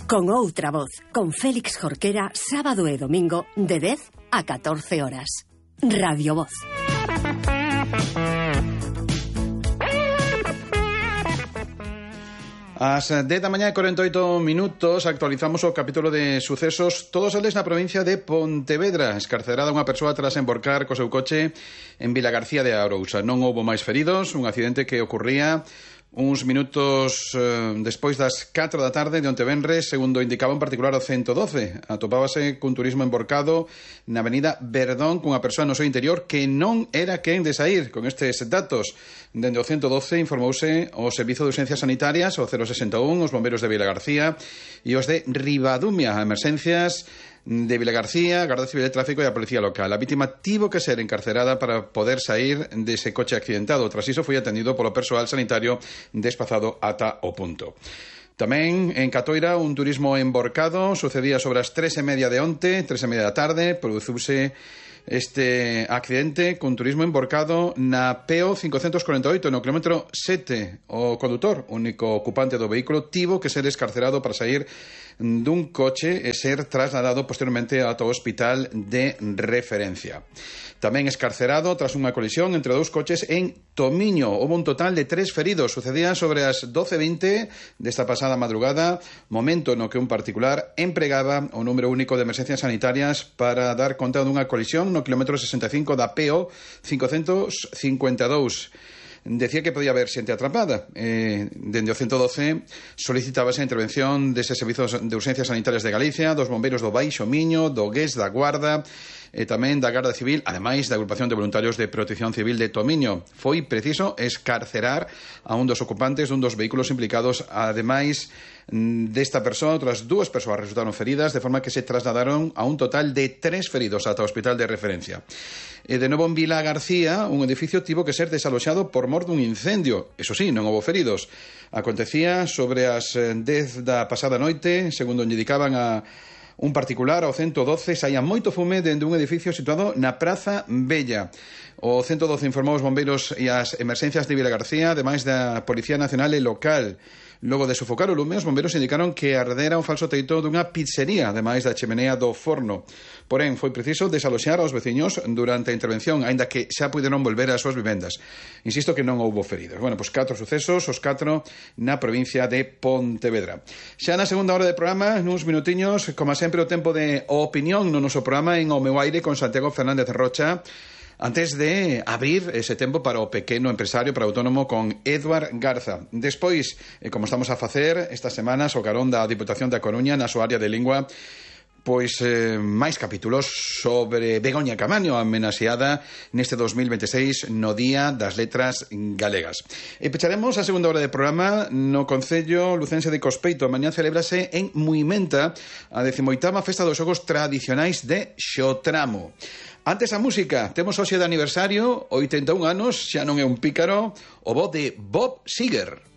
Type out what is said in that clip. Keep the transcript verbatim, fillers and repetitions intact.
Con outra voz, con Félix Jorquera, sábado e domingo, de dez a catorce horas. Radio Voz. Ás dez da mañá e cuarenta e oito minutos actualizamos o capítulo de sucesos, todos eles na provincia de Pontevedra. Escarcerada unha persoa tras emborcar co seu coche en Vilagarcía de Arousa. Non houbo máis feridos, un accidente que ocurría uns minutos eh, despois das catro da tarde de onte venres, segundo indicaba en particular o ciento doce. Atopábase cun turismo emborcado na avenida Verdón cunha persoa no seu interior que non era quen de sair. Con estes datos, dende o ciento doce informouse o Servizo de Urxencias Sanitarias, o cero sesenta e un, os bombeiros de Vilagarcía e os de Ribadumia, emerxencias de Vilagarcía, Garda Civil de Tráfico e a Policía Local. A vítima tivo que ser encarcerada para poder sair dese coche accidentado. Tras iso foi atendido polo persoal sanitario despazado ata o punto. Tamén en Catoira un turismo emborcado sucedía sobre as tres e media de onte, tres e media da tarde, produciuse este accidente con turismo emborcado na P O cincocentos cuarenta e oito no kilómetro sete. O condutor, único ocupante do vehículo, tivo que ser escarcerado para sair dun coche e ser trasladado posteriormente ata o hospital de referencia. Tamén escarcerado tras unha colisión entre dous coches en Tomiño. Houve un total de tres feridos. Sucedía sobre as doce e vinte desta pasada madrugada, momento no que un particular empregaba o número único de emerxencias sanitarias para dar conta dunha colisión no kilómetro sesenta e cinco da P O cincocentos cincuenta e dous. Decía que podía haber xente atrapada. Eh, dende o ciento doce solicitábase a intervención deses servizos de urxencias sanitarias de Galicia, dos bombeiros do Baixo Miño, do Gués, da Guarda e tamén da Garda Civil, ademais da Agrupación de Voluntarios de Protección Civil de Tomiño. Foi preciso escarcerar a un dos ocupantes dun dos vehículos implicados. Ademais desta persoa, outras dúas persoas resultaron feridas, de forma que se trasladaron a un total de tres feridos ata o hospital de referencia. E de novo en Vila García, un edificio tivo que ser desaloxado por mor dun incendio. Eso sí, non houbo feridos. Acontecía sobre as dez da pasada noite, segundo indicaban a un particular, ao ciento doce, saía moito fume dende un edificio situado na Praza Bella. O ciento doce informou os bombeiros e as emerxencias de Vilagarcía, ademais da Policía Nacional e Local. Logo de sofocar o lume, os bombeiros indicaron que ardera un falso teito dunha pizzería, ademais da chemenea do forno. Porén, foi preciso desaloxar aos veciños durante a intervención, aínda que xa puderon volver ás súas vivendas. Insisto que non houbo feridos. Bueno, pois catro sucesos, os catro na provincia de Pontevedra. Xa na segunda hora de programa, nuns minutiños, como sempre, o tempo de opinión no noso programa en O Meu Aire con Santiago Fernández Rocha, antes de abrir ese tempo para o pequeno empresario, para o autónomo, con Eduard Garza. Despois, eh, como estamos a facer estas semanas, o carón da Diputación da Coruña na súa área de lingua, pois eh, máis capítulos sobre Begoña Camaño, amenaxeada neste dos mil veintiséis no Día das Letras Galegas. E pecharemos a segunda hora de programa no Concello Lucense de Cospeito. Mañá celébrase en Muimenta a decimoitava Festa dos Xogos Tradicionais de Xotramo. Antes a música, temos hoxe de aniversario, oitenta e un anos, xa non é un pícaro, o voz de Bob Seger.